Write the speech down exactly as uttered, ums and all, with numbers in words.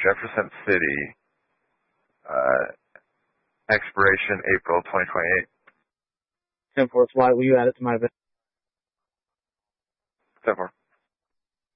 Jefferson City, uh, expiration April twenty twenty-eight. ten four, flight, will you add it to my event? ten four.